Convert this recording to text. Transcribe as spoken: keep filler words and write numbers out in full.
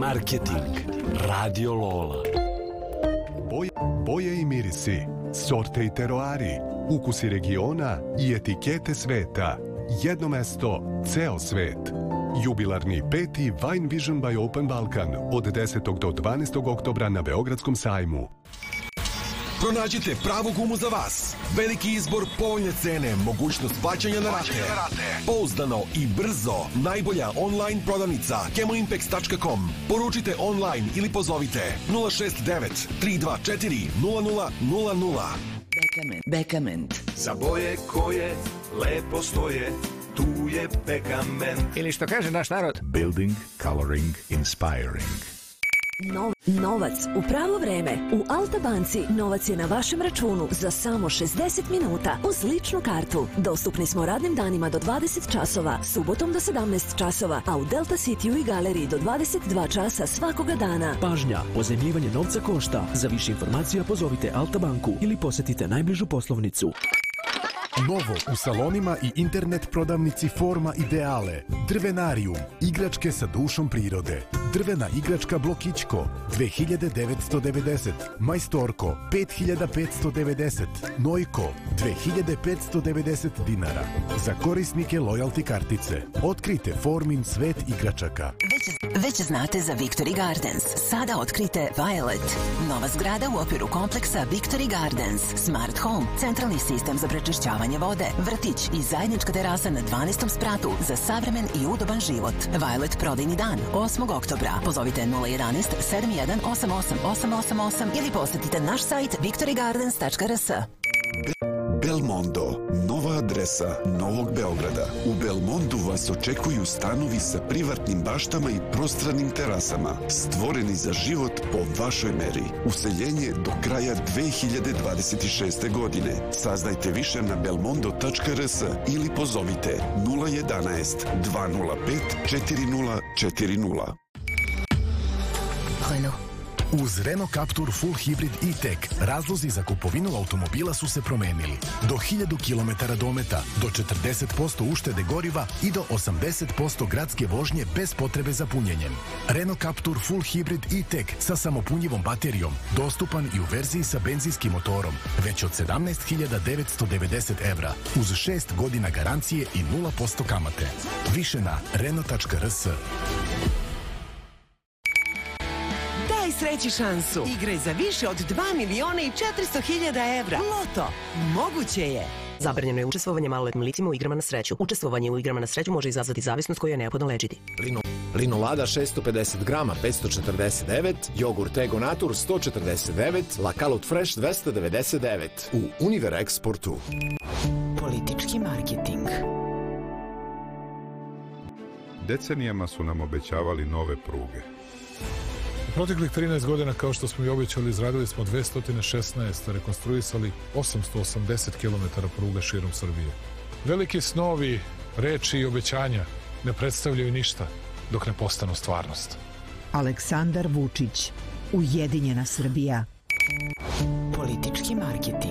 marketing. Radio Lola. Boje, boje i mirisi, sorte i teroari, ukusi regiona i etikete sveta. Jedno mesto, ceo svet. Jubilarni peti Wine Vision by Open Balkan od desetog do dvanaestog oktobra na Beogradskom sajmu. Pronađite pravu gumu za vas. Veliki izbor, povoljne cene, mogućnost plaćanja na rate. Pouzdano i brzo. Najbolja online prodavnica chemoimpex tačka com. Poručite online ili pozovite nula šest devet tri dva četiri nula nula nula nula. Bekament. Bekament. Za boje koje lepo stoje, tu je Bekament. Ili što kaže naš narod, Building, coloring, inspiring. Nov, novac u pravo vreme. U Alta banci novac je na vašem računu za samo šezdeset minuta uz ličnu kartu. Dostupni smo radnim danima do dvadeset časova, subotom do sedamnaest časova, a u Delta Cityu i Galeriji do dvadeset dva časa svakoga dana. Pažnja, pozajmljivanje novca košta. Za više informacija pozovite Alta banku ili posetite najbližu poslovnicu. Novo u salonima i internet prodavnici Forma Ideale. Drvenarijum, igračke sa dušom prirode. Drvena igračka Blokićko, dve hiljade devetsto devedeset. Majstorko, pet hiljada petsto devedeset. Nojko, dve hiljade petsto devedeset dinara. Za korisnike lojalty kartice. Otkrite Formin svet igračaka. Već, već znate za Victory Gardens. Sada otkrite Violet. Nova zgrada u okviru kompleksa Victory Gardens. Smart Home, centralni sistem za prečišćavanje vode, vrtić i zajednička terasa na dvanaestom spratu za savremen i udoban život. Violet prodajni dan, osmog oktobra. Pozovite nula jedanaest sedam jedan osam osam osam osam osam ili posetite naš sajt victory gardens tačka r s. Belmondo, nova adresa Novog Beograda. U Belmondu vas očekuju stanovi sa privatnim baštama i prostranim terasama, stvoreni za život po vašoj meri. Useljenje do kraja dve hiljade dvadeset šeste. godine. Saznajte više na belmondo tačka r s ili pozovite nula jedanaest dva nula pet četiri nula četiri nula. Renault. Uz Renault Captur Full Hybrid E-Tech razlozi za kupovinu automobila su se promenili. Do hiljadu kilometara dometa, do četrdeset posto uštede goriva i do osamdeset posto gradske vožnje bez potrebe za punjenjem. Renault Captur Full Hybrid E-Tech sa samopunjivom baterijom, dostupan i u verziji sa benzinskim motorom, već od sedamnaest hiljada devetsto devedeset evra, uz šest godina garancije i nula posto kamate. Više na renault tačka r s. Daj sreći šansu. Igraj za više od dva miliona i četiristo hiljada evra. Loto. Moguće je. Zabranjeno je učestvovanje maloletnim licima u igrama na sreću. Učestvovanje u igrama na sreću može izazvati zavisnost koju je neophodno lečiti. Lino, linolada šesto pedeset grama petsto četrdeset devet, jogurt Ego Natur sto četrdeset devet, La Calut Fresh dvesta devedeset devet u Univer Eksportu. Politički marketing. Decenijama su nam obećavali nove pruge. U proteklih trinaest godina, kao što smo i obećali, izradili smo dvesta šesnaest, rekonstruisali osamsto osamdeset kilometara pruga širom Srbije. Veliki snovi, reči i obećanja ne predstavljaju ništa dok ne postanu stvarnost. Aleksandar Vučić, Ujedinjena Srbija. Politički marketing.